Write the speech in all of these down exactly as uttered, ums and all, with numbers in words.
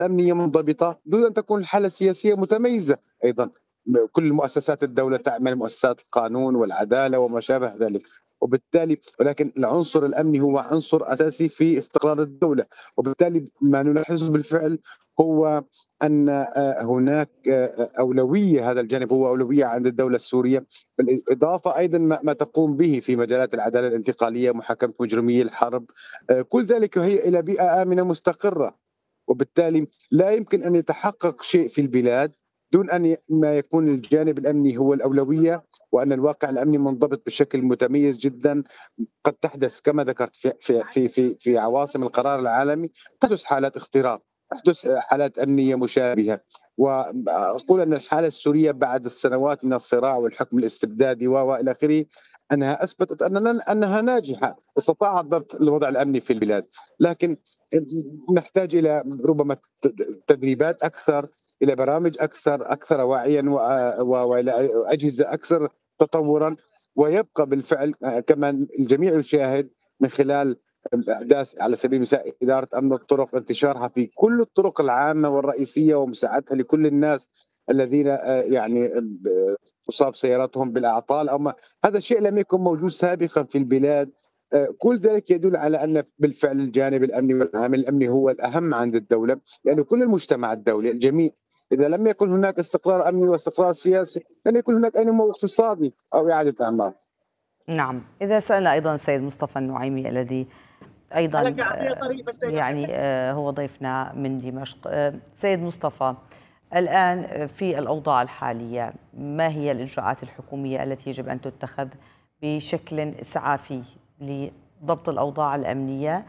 الأمنية منضبطة دون أن تكون الحالة السياسية متميزة أيضًا. م كل مؤسسات الدولة تعمل، مؤسسات القانون والعدالة وما شابه ذلك، وبالتالي ولكن العنصر الأمني هو عنصر أساسي في استقرار الدولة، وبالتالي ما نلاحظه بالفعل هو أن آآ هناك آآ أولوية، هذا الجانب هو أولوية عند الدولة السورية، بالإضافة أيضًا ما ما تقوم به في مجالات العدالة الانتقالية، محاكمة مجرمي الحرب، آآ كل ذلك يهيئ إلى بيئة آمنة مستقرة. وبالتالي لا يمكن أن يتحقق شيء في البلاد دون أن ي ما يكون الجانب الأمني هو الأولوية، وأن الواقع الأمني منضبط بشكل متميز جدًا. قد تحدث كما ذكرت في في في في في عواصم القرار العالمي، تحدث حالات اختراق، تحدث حالات أمنية مشابهة، وأقول أن الحالة السورية بعد السنوات من الصراع والحكم الاستبدادي و وإلى آخره، أنها أثبتت أننا أنها ناجحة، استطاعت ضبط الوضع الأمني في البلاد، لكن نحتاج إلى ربما ت تدريبات أكثر، إلى برامج أكثر أكثر وعيًا و و وإلى أجهزة أكثر تطورًا، ويبقى بالفعل كما الجميع يشاهد من خلال الأحداث على سبيل المثال إدارة أمن الطرق، انتشارها في كل الطرق العامة والرئيسية ومساعدتها لكل الناس الذين آآ يعني ب تصاب سياراتهم بالأعطال أو ما، هذا الشيء لم يكن موجود سابقًا في البلاد. آآ كل ذلك يدل على أن بالفعل الجانب الأمني والعامل الأمني هو الأهم عند الدولة، لأنه كل المجتمع الدولي الجميع إذا لم يكن هناك استقرار أمني واستقرار سياسي لن يكون هناك أي نمو اقتصادي أو إعادة أعمار. نعم، إذا سألنا أيضا السيد مصطفى النعيمي الذي أيضا آه، يعني آه، هو ضيفنا من دمشق. آه، سيد مصطفى، الآن في الأوضاع الحالية ما هي الإجراءات الحكومية التي يجب أن تتخذ بشكل إسعافي لضبط الأوضاع الأمنية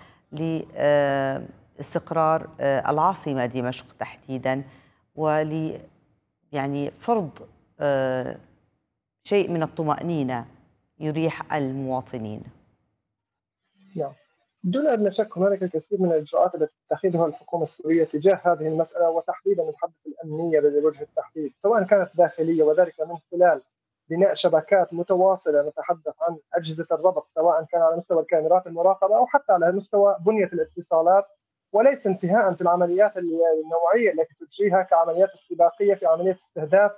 لاستقرار العاصمة دمشق تحديدا، ول يعني فرض آه، شيء من الطمأنينة يريح المواطنين؟ نعم، دون أدنى شك هنالك الكثير من الإجراءات التي تتخذها الحكومة السورية تجاه هذه المسألة، وتحديدا نتحدث الأمنية بوجه التحديد، سواء كانت داخلية وذلك من خلال بناء شبكات متواصلة، نتحدث عن أجهزة الربط سواء كان على مستوى الكاميرات المراقبة أو حتى على مستوى بنية الاتصالات، وليس انتهاء في العمليات النوعية التي تجريها كعمليات استباقية في عملية استهداف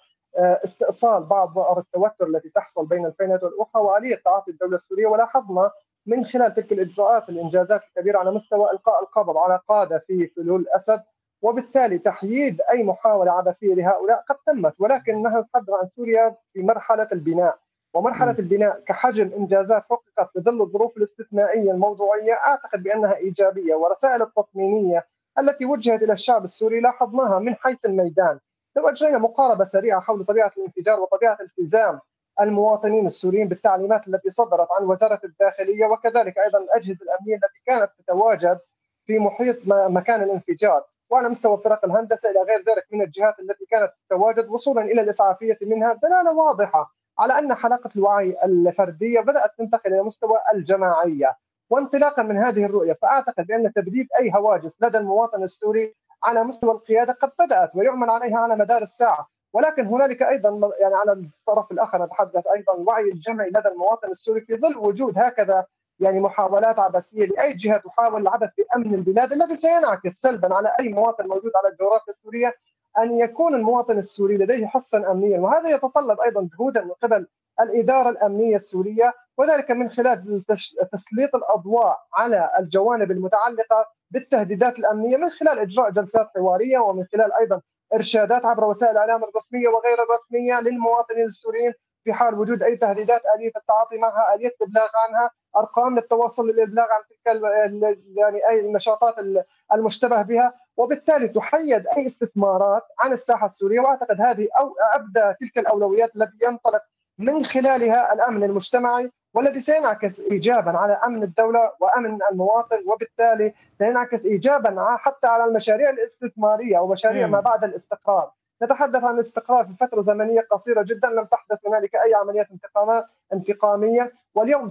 واستئصال بعض ظواهر التوتر التي تحصل بين الفينة والأخرى وآلية تعاطي الدولة السورية. ولاحظنا من خلال تلك الإجراءات الإنجازات الكبيرة على مستوى إلقاء القبض على قادة في فلول الأسد، وبالتالي تحييد أي محاولة عبثية لهؤلاء قد تمت، ولكنها تحدث عن سوريا في مرحلة البناء، ومرحلة البناء كحجم إنجازات حققت في ظل الظروف الاستثنائية الموضوعية أعتقد بأنها إيجابية. ورسائل التطمينية التي وجهت إلى الشعب السوري لاحظناها من حيث الميدان. لو أجرينا مقاربة سريعة حول طبيعة الانفجار وطبيعة التزام المواطنين السوريين بالتعليمات التي صدرت عن وزارة الداخلية، وكذلك أيضا الأجهزة الأمنية التي كانت تتواجد في محيط مكان الانفجار، وعلى مستوى فرق الهندسة إلى غير ذلك من الجهات التي كانت تتواجد وصولا إلى الإسعافية منها، دلالة واضحة على أن حلقة الوعي الفردية بدأت تنتقل إلى مستوى الجماعية. وانطلاقا من هذه الرؤية فأعتقد بأن تبديد أي هواجس لدى المواطن السوري على مستوى القيادة قد بدأت ويعمل عليها على مدار الساعة، ولكن هنالك ايضا يعني على الطرف الاخر نتحدث ايضا الوعي الجمعي لدى المواطن السوري في ظل وجود هكذا يعني محاولات عبثيه لاي جهه تحاول العبث بامن البلاد، الذي سينعكس سلبا على اي مواطن موجود على الجغرافيا السوريه، ان يكون المواطن السوري لديه حصا امنيا. وهذا يتطلب ايضا جهودا من قبل الاداره الامنيه السوريه، وذلك من خلال تسليط الاضواء على الجوانب المتعلقه بالتهديدات الامنيه من خلال اجراء جلسات حواريه، ومن خلال ايضا ارشادات عبر وسائل الاعلام الرسميه وغير الرسميه للمواطنين السوريين في حال وجود اي تهديدات، اليه التعاطي معها، اليه الابلاغ عنها، ارقام للتواصل للابلاغ عن تلك يعني اي النشاطات المشتبه بها، وبالتالي تحيد اي استثمارات عن الساحه السوريه. واعتقد هذه او ابدا تلك الاولويات التي ينطلق من خلالها الامن المجتمعي، والذي سينعكس ايجابا على امن الدوله وامن المواطن، وبالتالي سينعكس ايجابا حتى على المشاريع الاستثماريه او مشاريع ما بعد الاستقرار. نتحدث عن الاستقرار في فتره زمنيه قصيره جدا، لم تحدث هنالك اي عمليات انتقامات انتقاميه، واليوم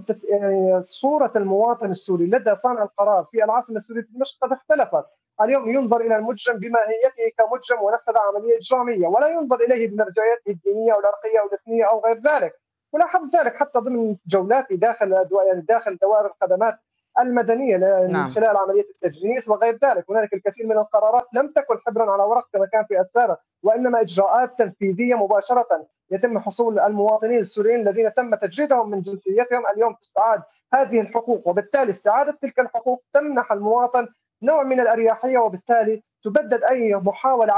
صوره المواطن السوري لدى صانع القرار في العاصمه السوريه دمشق قد اختلفت. اليوم ينظر الى المجرم بماهيته كمجرم ونفذ عمليه اجراميه، ولا ينظر اليه بمرجعيته الدينيه او العرقيه او الاثنيه او غير ذلك. ولاحظت ذلك حتى ضمن جولاتي داخل يعني داخل دوائر الخدمات المدنيه من نعم. خلال عمليه التجنيس وغير ذلك. هنالك الكثير من القرارات لم تكن حبرا على ورق كما كان في السابق، وانما اجراءات تنفيذيه مباشره يتم حصول المواطنين السوريين الذين تم تجريدهم من جنسيتهم اليوم تستعاد هذه الحقوق، وبالتالي استعاده تلك الحقوق تمنح المواطن نوع من الاريحيه، وبالتالي تبدد اي محاوله